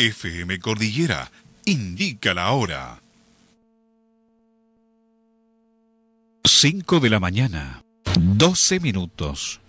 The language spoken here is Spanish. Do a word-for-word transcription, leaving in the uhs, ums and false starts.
F M Cordillera indica la hora. cinco de la mañana, doce minutos.